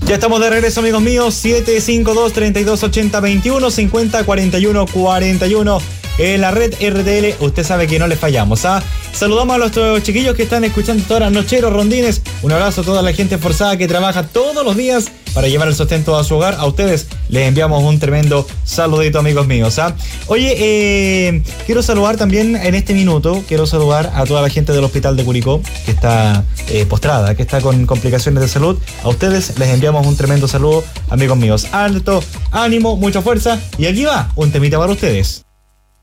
Ya estamos de regreso, amigos míos. 752-3280-21, 50-41-41. En la red RTL, usted sabe que no le fallamos, ¿ah? Saludamos a nuestros chiquillos que están escuchando todas las nocheros, rondines. Un abrazo a toda la gente forzada que trabaja todos los días para llevar el sustento a su hogar. A ustedes les enviamos un tremendo saludito, amigos míos, ¿ah? Oye, quiero saludar también en este minuto, quiero saludar a toda la gente del Hospital de Curicó, que está postrada, que está con complicaciones de salud. A ustedes les enviamos un tremendo saludo, amigos míos. Alto, ánimo, mucha fuerza. Y aquí va un temita para ustedes.